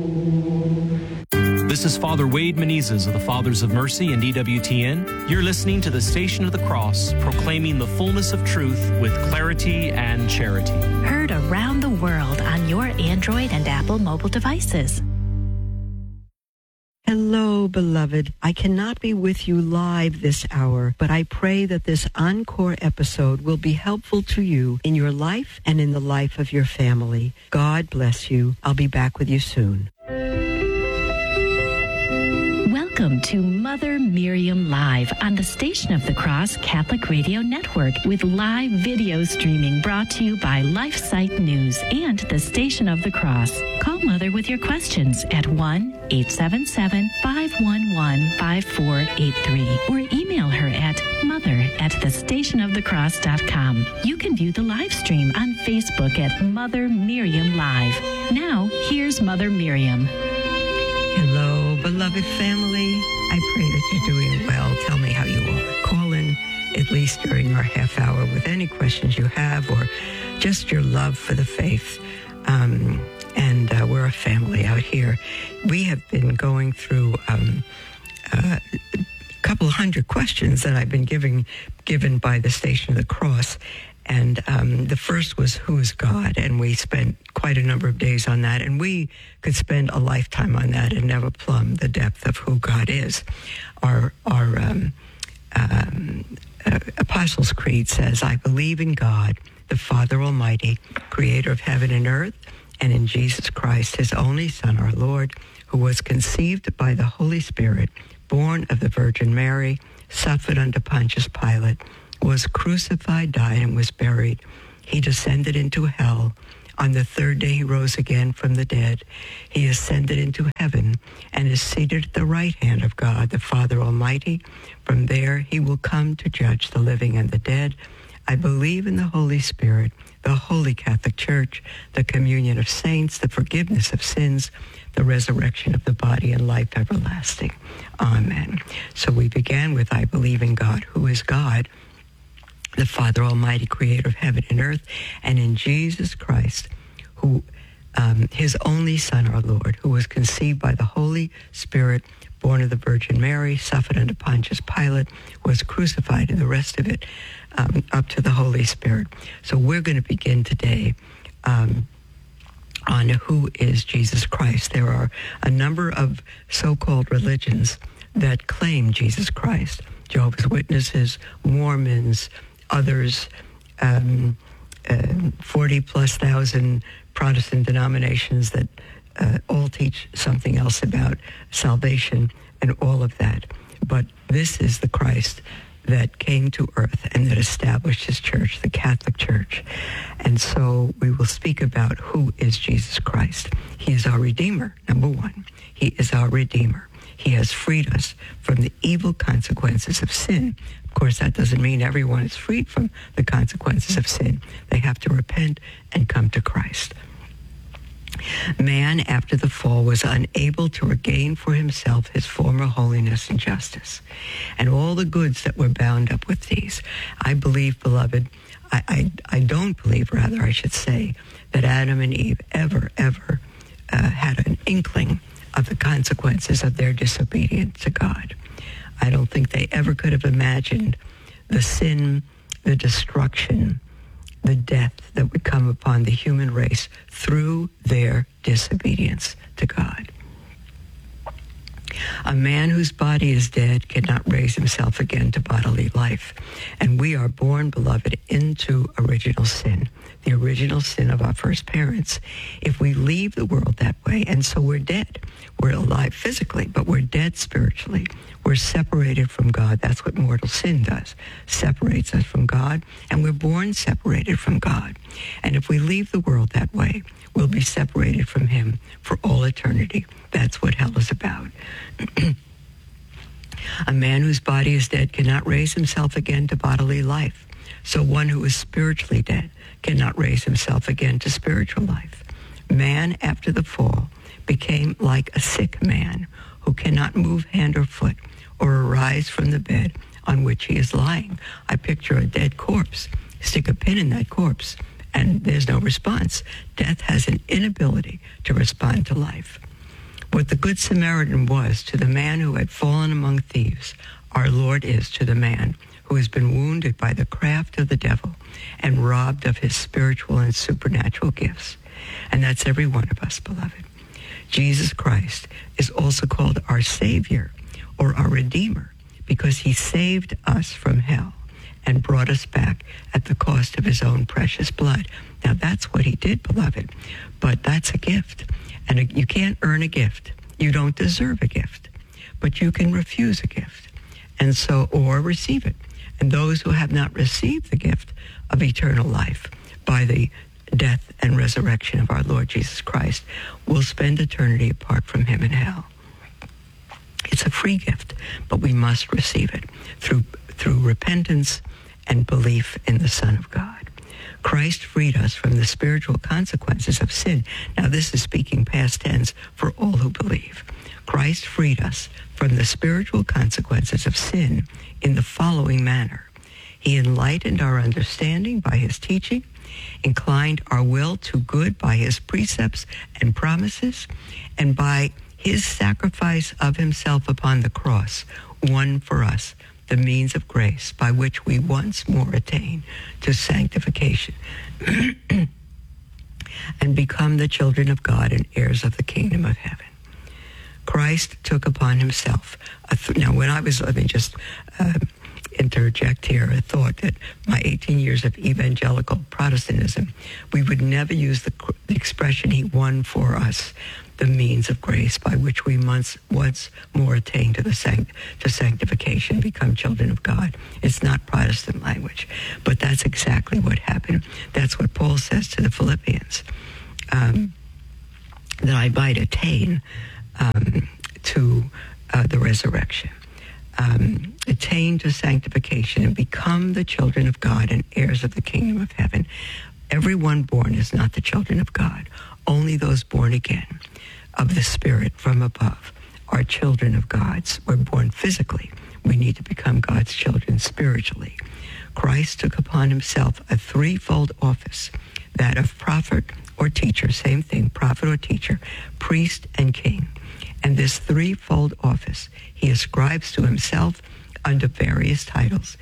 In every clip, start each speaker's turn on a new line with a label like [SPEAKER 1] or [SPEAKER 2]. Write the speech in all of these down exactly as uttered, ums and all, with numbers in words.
[SPEAKER 1] This is Father Wade Menezes of the Fathers of Mercy and E W T N. You're listening to the Station of the Cross, proclaiming the fullness of truth with clarity and charity.
[SPEAKER 2] Heard around the world on your Android and Apple mobile devices.
[SPEAKER 3] Hello, beloved. I cannot be with you live this hour, but I pray that this encore episode will be helpful to you in your life and in the life of your family. God bless you. I'll be back with you soon.
[SPEAKER 2] Welcome to Mother Miriam Live on the Station of the Cross Catholic Radio Network with live video streaming brought to you by LifeSite News and the Station of the Cross. Call Mother with your questions at one eight seven seven, five one one, five four eight three or email her at mother at the station of the cross dot com. You can view the live stream on Facebook at Mother Miriam Live. Now, here's Mother Miriam.
[SPEAKER 3] Hello, beloved family. I pray that you're doing well. Tell me how you are. Call in at least during our half hour with any questions you have or just your love for the faith. Um, and uh, we're a family out here. We have been going through um, uh, a couple hundred questions that I've been giving, given by the Station of the Cross. And um, the first was, who is God? And we spent quite a number of days on that. And we could spend a lifetime on that and never plumb the depth of who God is. Our, our um, um, uh, Apostles' Creed says, I believe in God, the Father Almighty, creator of heaven and earth, and in Jesus Christ, his only Son, our Lord, who was conceived by the Holy Spirit, born of the Virgin Mary, suffered under Pontius Pilate, was crucified, died, and was buried. He descended into hell. On the third day he rose again from the dead. He ascended into heaven and is seated at the right hand of God, the Father Almighty. From there he will come to judge the living and the dead. I believe in the Holy Spirit, the Holy Catholic Church, the communion of saints, the forgiveness of sins, the resurrection of the body, and life everlasting. Amen. So we began with, I believe in God, who is God, the Father Almighty, creator of heaven and earth, and in Jesus Christ, who um, his only Son, our Lord, who was conceived by the Holy Spirit, born of the Virgin Mary, suffered under Pontius Pilate, was crucified, and the rest of it um, up to the Holy Spirit. So we're going to begin today um, on who is Jesus Christ. There are a number of so-called religions that claim Jesus Christ. Jehovah's Witnesses, Mormons, others, um, uh, forty plus thousand Protestant denominations that uh, all teach something else about salvation and all of that. But this is the Christ that came to earth and that established his church, the Catholic Church. And so we will speak about who is Jesus Christ. He is our Redeemer, number one. He is our Redeemer. He has freed us from the evil consequences of sin. Of course, that doesn't mean everyone is freed from the consequences of sin. They have to repent and come to Christ. Man, after the fall, was unable to regain for himself his former holiness and justice, and all the goods that were bound up with these. I believe, beloved, I, I, I don't believe, rather, I should say, that Adam and Eve ever, ever uh, had an inkling of the consequences of their disobedience to God. I don't think they ever could have imagined the sin, the destruction, the death that would come upon the human race through their disobedience to God. A man whose body is dead cannot raise himself again to bodily life. And we are born, beloved, into original sin, the original sin of our first parents. If we leave the world that way, and so we're dead. We're alive physically, but we're dead spiritually. We're separated from God. That's what mortal sin does. Separates us from God, and we're born separated from God. And if we leave the world that way, we'll be separated from him for all eternity. That's what hell is about. A man whose body is dead cannot raise himself again to bodily life. So one who is spiritually dead cannot raise himself again to spiritual life. Man, after the fall, became like a sick man who cannot move hand or foot or arise from the bed on which he is lying. I picture a dead corpse. Stick a pin in that corpse, and there's no response. Death has an inability to respond to life. What the Good Samaritan was to the man who had fallen among thieves, our Lord is to the man who has been wounded by the craft of the devil and robbed of his spiritual and supernatural gifts. And that's every one of us, beloved. Jesus Christ is also called our Savior or our Redeemer because he saved us from hell and brought us back at the cost of his own precious blood. Now, that's what he did, beloved, but that's a gift. And you can't earn a gift. You don't deserve a gift, but you can refuse a gift, and so, or receive it. And those who have not received the gift of eternal life by the death and resurrection of our Lord Jesus Christ will spend eternity apart from him in hell. It's a free gift, but we must receive it through through repentance and belief in the Son of God. Christ freed us from the spiritual consequences of sin. Now, this is speaking past tense for all who believe. Christ freed us from the spiritual consequences of sin in the following manner. He enlightened our understanding by his teaching, inclined our will to good by his precepts and promises, and by his sacrifice of himself upon the cross, won for us the means of grace by which we once more attain to sanctification and become the children of God and heirs of the kingdom of heaven. Christ took upon himself. A th- now, when I was, let me just uh, interject here a thought that my eighteen years of evangelical Protestantism, we would never use the, the expression he won for us the means of grace by which we once, once more attain to the sanct- to sanctification, become children of God. It's not Protestant language, but that's exactly what happened. That's what Paul says to the Philippians, um, that I might attain um, to uh, the resurrection, um, attain to sanctification and become the children of God and heirs of the kingdom of heaven. Everyone born is not the children of God. Only those born again of the Spirit from above are children of God's. We're born physically. We need to become God's children spiritually. Christ took upon himself a threefold office, that of prophet or teacher, same thing, prophet or teacher, priest and king. And this threefold office he ascribes to himself under various titles.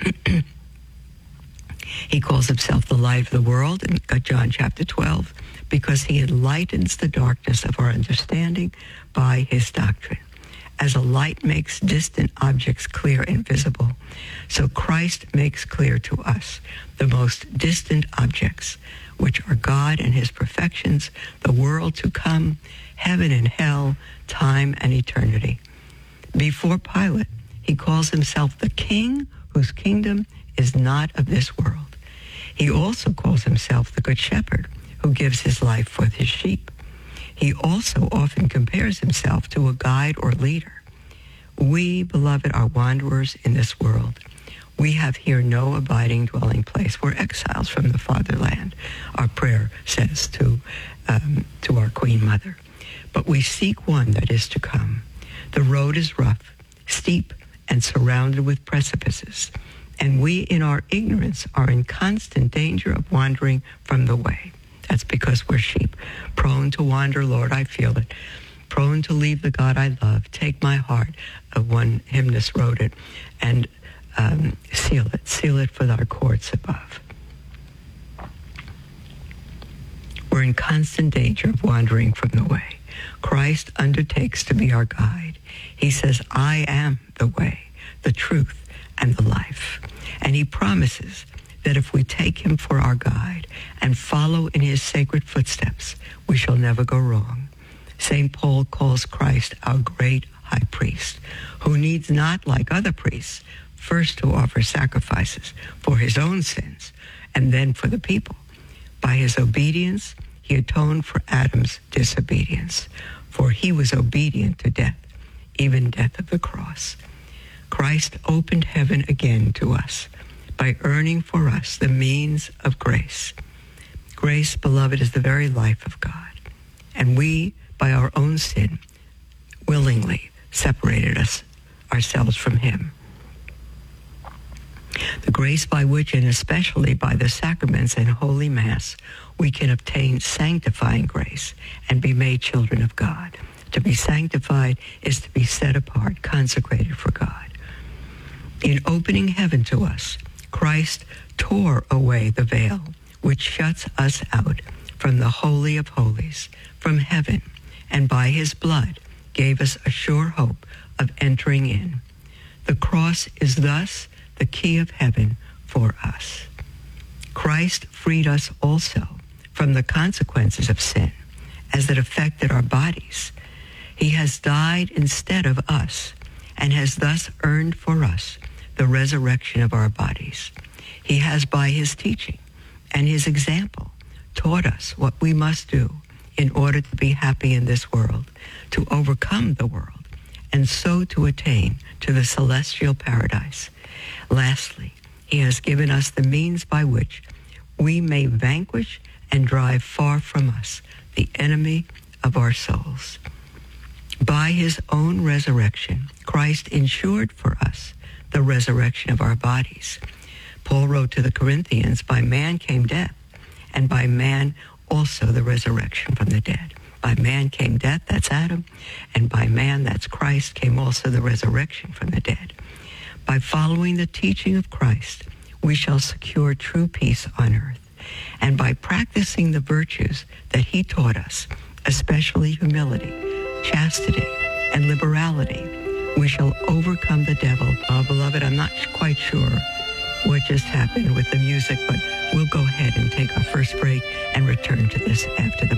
[SPEAKER 3] He calls himself the light of the world in John chapter twelve, because he enlightens the darkness of our understanding by his doctrine. As a light makes distant objects clear and visible, so Christ makes clear to us the most distant objects, which are God and his perfections, the world to come, heaven and hell, time and eternity. Before Pilate, he calls himself the King whose kingdom is not of this world. He also calls himself the Good Shepherd, who gives his life for his sheep. He also often compares himself to a guide or leader. We, beloved, are wanderers in this world. We have here no abiding dwelling place. We're exiles from the fatherland, our prayer says to, um, to our Queen Mother. But we seek one that is to come. The road is rough, steep, and surrounded with precipices, and we in our ignorance are in constant danger of wandering from the way. That's because we're sheep, prone to wander, Lord, I feel it, prone to leave the God I love. Take my heart, uh, one hymnist wrote it, and um, seal it, seal it with our courts above. We're in constant danger of wandering from the way. Christ undertakes to be our guide. He says, I am the way, the truth, and the life. And he promises that if we take him for our guide and follow in his sacred footsteps, we shall never go wrong. Saint Paul calls Christ our great high priest, who needs not, like other priests, first to offer sacrifices for his own sins and then for the people. By his obedience, he atoned for Adam's disobedience, for he was obedient to death, even death of the cross. Christ opened heaven again to us by earning for us the means of grace. Grace, beloved, is the very life of God. And we, by our own sin, willingly separated us ourselves from him. The grace by which, and especially by the sacraments and Holy Mass, we can obtain sanctifying grace and be made children of God. To be sanctified is to be set apart, consecrated for God. In opening heaven to us, Christ tore away the veil which shuts us out from the Holy of Holies, from heaven, and by his blood gave us a sure hope of entering in. The cross is thus the key of heaven for us. Christ freed us also from the consequences of sin as it affected our bodies. He has died instead of us and has thus earned for us the resurrection of our bodies. He has, by his teaching and his example, taught us what we must do in order to be happy in this world, to overcome the world, and so to attain to the celestial paradise. Lastly, he has given us the means by which we may vanquish and drive far from us the enemy of our souls. By his own resurrection, Christ ensured for us the resurrection of our bodies. Paul wrote to the Corinthians, by man came death, and by man also the resurrection from the dead. By man came death, that's Adam, and by man, that's Christ, came also the resurrection from the dead. By following the teaching of Christ, we shall secure true peace on earth. And by practicing the virtues that he taught us, especially humility, chastity, and liberality, we shall overcome the devil. Oh, beloved, I'm not quite sure what just happened with the music, but we'll go ahead and take our first break and return to this after the